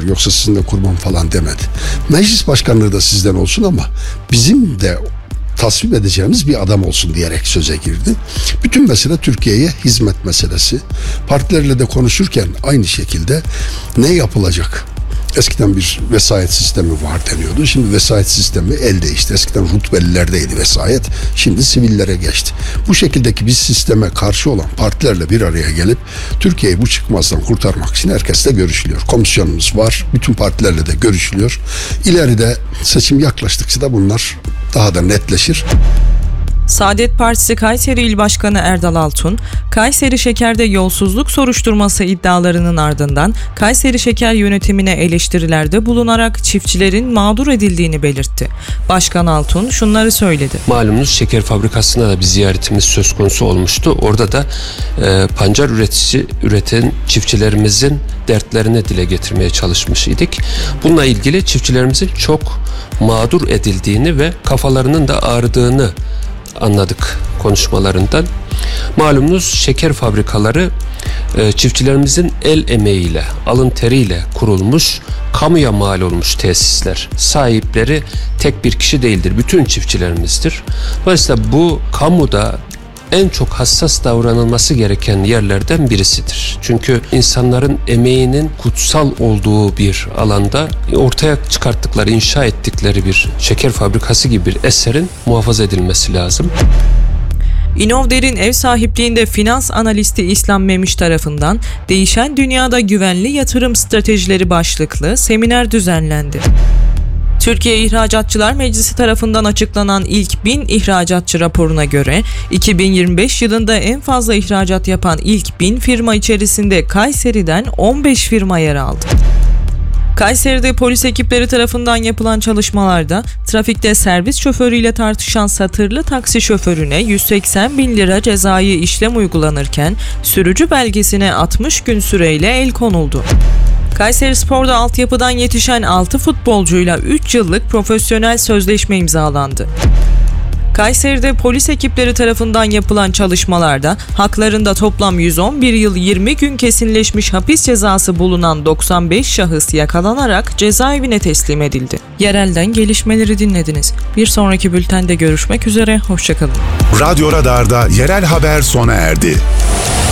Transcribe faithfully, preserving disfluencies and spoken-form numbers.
Yoksa sizin de kurban falan demedi. Meclis başkanlığı da sizden olsun ama bizim de tasvip edeceğimiz bir adam olsun diyerek söze girdi. Bütün mesele Türkiye'ye hizmet meselesi. Partilerle de konuşurken aynı şekilde ne yapılacak? Eskiden bir vesayet sistemi var deniyordu. Şimdi vesayet sistemi el değişti. Eskiden rutbelilerdeydi vesayet. Şimdi sivillere geçti. Bu şekildeki bir sisteme karşı olan partilerle bir araya gelip Türkiye'yi bu çıkmazdan kurtarmak için herkesle görüşülüyor. Komisyonumuz var. Bütün partilerle de görüşülüyor. İleride seçim yaklaştıkça da bunlar daha da netleşir. Saadet Partisi Kayseri İl Başkanı Erdal Altun, Kayseri Şeker'de yolsuzluk soruşturması iddialarının ardından Kayseri Şeker yönetimine eleştirilerde bulunarak çiftçilerin mağdur edildiğini belirtti. Başkan Altun şunları söyledi. Malumunuz şeker fabrikasına da bir ziyaretimiz söz konusu olmuştu. Orada da e, pancar üretici üreten çiftçilerimizin dertlerini dile getirmeye çalışmış idik. Bununla ilgili çiftçilerimizin çok mağdur edildiğini ve kafalarının da ağrıdığını anladık konuşmalarından. Malumunuz şeker fabrikaları e, çiftçilerimizin el emeğiyle, alın teriyle kurulmuş, kamuya mal olmuş tesisler. Sahipleri tek bir kişi değildir, bütün çiftçilerimizdir. Dolayısıyla bu kamuda en çok hassas davranılması gereken yerlerden birisidir. Çünkü insanların emeğinin kutsal olduğu bir alanda ortaya çıkarttıkları, inşa ettikleri bir şeker fabrikası gibi bir eserin muhafaza edilmesi lazım. İnovder'in ev sahipliğinde finans analisti İslam Memiş tarafından Değişen Dünyada Güvenli Yatırım Stratejileri başlıklı seminer düzenlendi. Türkiye İhracatçılar Meclisi tarafından açıklanan ilk bin ihracatçı raporuna göre iki bin yirmi beş yılında en fazla ihracat yapan ilk bin firma içerisinde Kayseri'den on beş firma yer aldı. Kayseri'de polis ekipleri tarafından yapılan çalışmalarda trafikte servis şoförüyle tartışan satırlı taksi şoförüne yüz seksen bin lira cezai işlem uygulanırken sürücü belgesine altmış gün süreyle el konuldu. Kayserispor'da altyapıdan yetişen altı futbolcuyla üç yıllık profesyonel sözleşme imzalandı. Kayseri'de polis ekipleri tarafından yapılan çalışmalarda haklarında toplam yüz on bir yıl yirmi gün kesinleşmiş hapis cezası bulunan doksan beş şahıs yakalanarak cezaevine teslim edildi. Yerelden gelişmeleri dinlediniz. Bir sonraki bültende görüşmek üzere, hoşçakalın. Radyo Radar'da yerel haber sona erdi.